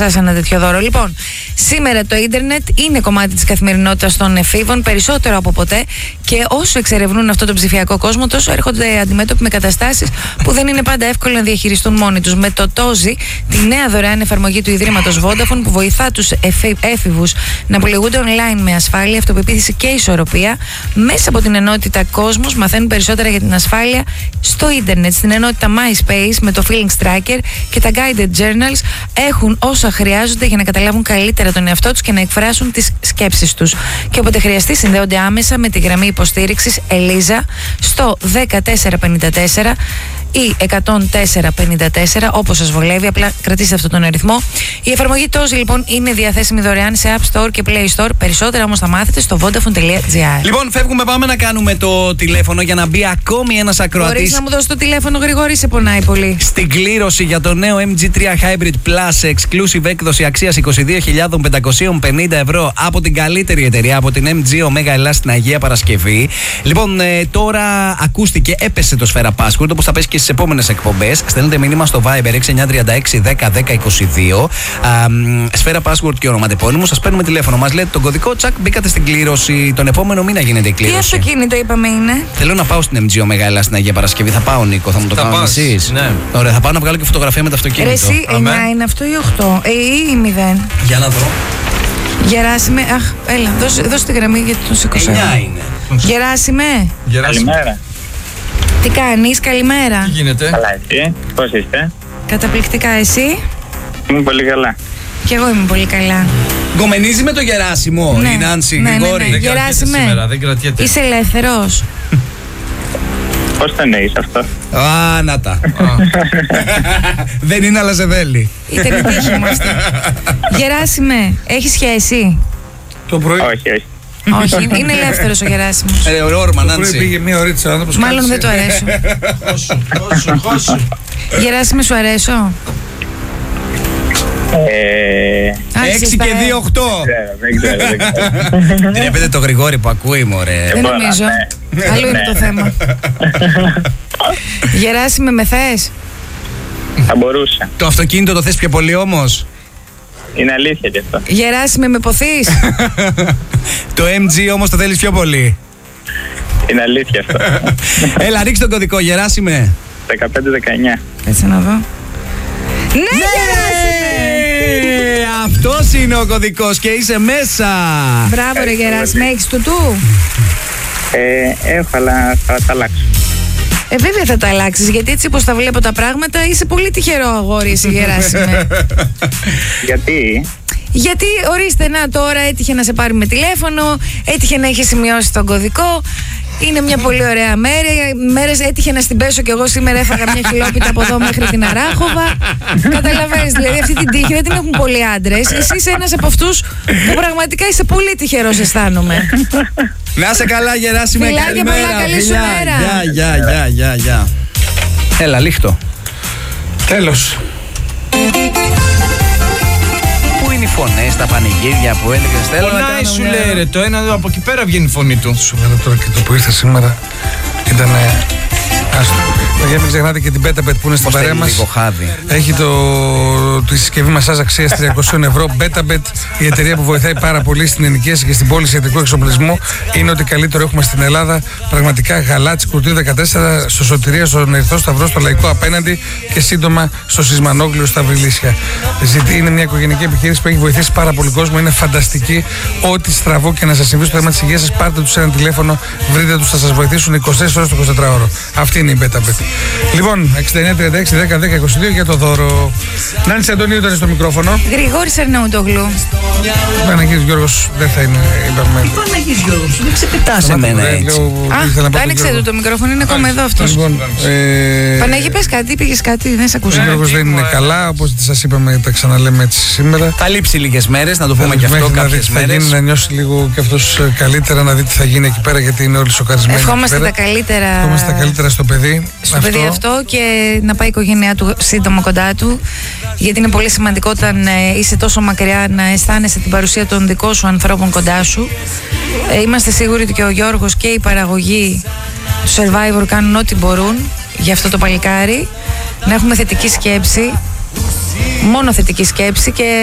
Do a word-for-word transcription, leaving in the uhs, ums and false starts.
εσάς ένα τέτοιο δώρο. Λοιπόν, σήμερα το ίντερνετ είναι κομμάτι της καθημερινότητας των εφήβων περισσότερο από ποτέ και όσο εξερευνούν αυτό το ψηφιακό κόσμο, τόσο έρχονται αντιμέτωποι με καταστάσεις που δεν είναι πάντα εύκολο να διαχειριστούν μόνοι τους. Με το Τόζι, τη νέα δωρεάν εφαρμογή του Ιδρύματος Vodafone που βοηθά τους έφηβους να πληγούνται online με ασφάλεια, αυτοπεποίθηση και ισορροπία, μέσα από την ενότητα Κόσμος μαθαίνουν περισσότερα για την ασφάλεια στο ίντερνετ. Στην ενότητα MySpace με το Feelings Tracker και τα Guided Journals έχουν όσα χρειάζονται για να καταλάβουν καλύτερα τον εαυτό τους και να εκφράσουν τις σκέψεις τους. Και όποτε χρειαστεί, συνδέονται άμεσα με τη γραμμή υποστήριξης Ελίζα στο ένα τέσσερα πέντε τέσσερα ή εκατόν τέσσερα πενήντα τέσσερα, όπως σας βολεύει, απλά κρατήστε αυτόν τον αριθμό. Η εφαρμογή Τόζι λοιπόν είναι διαθέσιμη δωρεάν σε App Store και Play Store. Περισσότερα όμως θα μάθετε στο vodafone τελεία gr. Λοιπόν, φεύγουμε, πάμε να κάνουμε το τηλέφωνο για να μπει ακόμη ένας ακροατής. Μπορείς να μου δώσεις το τηλέφωνο, Γρηγόρη, σε πονάει πολύ. Στην κλήρωση για το νέο εμ τζι τρία Hybrid Plus Exclusive έκδοση αξίας είκοσι δύο χιλιάδες πεντακόσια πενήντα ευρώ από την καλύτερη εταιρεία, από την εμ τζι Omega Ελλάς στην Αγία Παρασκευή. Λοιπόν, ε, τώρα ακούστηκε, έπεσε το Σφαίρα Password, όπως θα πέσει και στις επόμενες εκπομπές. Στέλνετε μήνυμα στο Viber έξι εννιά τρία έξι δέκα δέκα είκοσι δύο. Σφαίρα Password και ονοματεπώνυμο. Σας παίρνουμε τηλέφωνο. Μας λέτε τον κωδικό, τσακ, μπήκατε στην κλήρωση. Τον επόμενο μήνα γίνεται η κλήρωση. Τι αυτοκίνητο είπαμε είναι? Θέλω να πάω στην εμ τζι Omega Ελλάς στην Αγία Παρασκευή. Θα πάω, Νίκο, θα μου το κάνετε εσείς? Ναι. Ωραία, θα πάω να βγάλω και φωτογραφία με το αυτοκίνητο. Ρε, εσύ εννιά είναι αυτό ή οκτώ? Ε, ή μηδέν? Για να δω. Γεράσιμε, αχ, έλα, δώσε, δώσε τη γραμμή γιατί τον σηκωσέ. εννιά είναι. Γεράσιμε. Καλημέρα. Τι κάνεις, καλημέρα. Τι γίνεται? Καλά, εσύ, πώς είστε? Καταπληκτικά, εσύ? Είμαι πολύ καλά. Κι εγώ είμαι πολύ καλά. Γκομενίζει με το Γεράσιμο, Ναι. η Νάνση, Ναι, ναι, Γρηγόρη. ναι. Δεν κρατιέται Γεράσιμε. σήμερα, δεν κρατιέται. Είσαι ελεύθερος? Πώς το εννοείς αυτό? Α, να τα. Δεν είναι, αλλά σε θέλει. Ήταν η τύχη μου αυτή. Γεράσιμε, έχεις σχέση? Το πρωί, Όχι, όχι. Όχι, είναι- είναι ελεύθερος ο Γεράσιμος. Ε, ωραίο όρμα, το πρωί Νάνση. πήγε μία ωρίτσα άνθρωπος. Μάλλον δεν κάθισε. του αρέσω. Χώσου, χώσου, χώσου. Γεράσιμε, σου αρέσω? Ε, Α, έξι σωστά, και ε. δύο, οκτώ. δεν ξέρω, δεν ξέρω. Τρέπετε το Γρηγόρη που ακούει, μωρέ. Δεν μπορώ, νομίζω. ναι. Αλλού είναι Ναι. το θέμα. Γεράσιμε, με θες? Θα μπορούσα. Το αυτοκίνητο το θες πιο πολύ όμως? Είναι αλήθεια και αυτό. Γεράσιμε, με ποθείς? Το εμ τζι όμως το θέλεις πιο πολύ. Είναι αλήθεια αυτό. Έλα, ρίξε τον κωδικό, Γεράσιμε. δεκαπέντε δεκαεννιά. Έτσι να δω. Ναι, Γεράσιμε! Ε, αυτός είναι ο κωδικός και είσαι μέσα. Μπράβο ρε Γεράσιμε, έχεις τουτού? Ε, έχω, αλλά θα τα αλλάξω. Ε, βέβαια θα τα αλλάξεις, γιατί έτσι πως τα βλέπω τα πράγματα είσαι πολύ τυχερό αγόρι εσύ, Γεράσιμε. Γιατί? Γιατί ορίστε, να τώρα έτυχε να σε πάρει με τηλέφωνο, έτυχε να έχει σημειώσει τον κωδικό. Είναι μια πολύ ωραία μέρα. Μέρες έτυχε να στην πέσω κι εγώ σήμερα. Έφαγα μια χιλόπιτα από εδώ μέχρι την Αράχοβα. Καταλαβαίνεις, δηλαδή αυτή την τύχη δεν την έχουν πολλοί άντρες. Εσύ είσαι ένας από αυτούς που πραγματικά είσαι πολύ τυχερός, αισθάνομαι. Να είσαι καλά, Γεράσιμε, Φιλάκια καλημέρα. πολλά, καλή σου Φιλιά. μέρα. Γεια, γεια, γεια, γεια, γεια. Έλα, λίχτω. Τέλος. Πού είναι οι φωνές, τα πανηγύρια που έλεγες? Θέλω να Πονάει, κάνω σου μια- λέει ρε, το ένα εδώ από εκεί πέρα βγαίνει η φωνή του. Σου λέω τώρα και το που ήρθα σήμερα ήταν. Άστο. Για μην ξεχνάτε και την Betabet που είναι στην Πώς παρέα θέλει μας. λίγο χάδι. Έχει το, τη συσκευή μασάζ αξίας τριακόσια ευρώ. Betabet, η εταιρεία που βοηθάει πάρα πολύ στην ενοικίαση και στην πώληση ιατρικού εξοπλισμού. Είναι ό,τι καλύτερο έχουμε στην Ελλάδα. Πραγματικά γαλάτσι, κουρτίδα δεκατέσσερα, στο Σωτηρία, στον Ερυθρό Σταυρό, στο Λαϊκό απέναντι και σύντομα στο Σισμανόγλιο στα Βρυλίσια. Ζητή είναι μια οικογενειακή επιχείρηση που έχει βοηθήσει πάρα πολύ κόσμο. Είναι φανταστική. Ό,τι στραβό και να σας συμβεί στο θέμα της υγείας σας, πάρτε τους ένα τηλέφωνο, βρείτε τους, θα σας βοηθήσουν είκοσι τέσσερις ώρες το εικοσιτετράωρο. Αυτή είναι η Betabet. Λοιπόν, εξήντα εννιά τριάντα έξι δέκα δέκα είκοσι δύο για το δώρο. Νάνση Αντωνίου ήταν στο μικρόφωνο. Γρηγόρης Αρναουτογλου. Παναγίας Γιώργος δεν θα είναι, είπαμε. Παναγής Γιώργος, δεν ξεπετάς εμένα Ε, έτσι. λέω, Α, ήθελα να πω τον άνοιξε Γιώργο. του το μικρόφωνο, είναι ακόμα εδώ αυτός. Λοιπόν, ε, Παναγί, πες κάτι, πήγες κάτι, δεν σε ο ακούσα. Γιώργος δεν είναι καλά, όπως σας είπαμε, τα ξαναλέμε έτσι σήμερα. Θα λείψει λίγες μέρες, να το πούμε και αυτό, Μέχρι να δει κάποιες τι θα γίνει, μέρες. να νιώσει λίγο και αυτός ε, καλύτερα, να δει τι θα γίνει εκεί πέρα, γιατί είναι όλοι σοκαρισμένοι. Ευχόμαστε εκεί τα πέρα. καλύτερα. Ευχόμαστε τα καλύτερα στο παιδί. Στο παιδί αυτό και να πάει η οικογένειά του σύντομα κοντά του, γιατί είναι πολύ σημαντικό όταν ε, είσαι τόσο μακριά να αισθάνεσαι την παρουσία των δικών σου ανθρώπων κοντά σου. Ε, είμαστε σίγουροι ότι και ο Γιώργος και η παραγωγή του Survivor κάνουν ό,τι μπορούν για αυτό το παλικάρι. Να έχουμε θετική σκέψη, μόνο θετική σκέψη και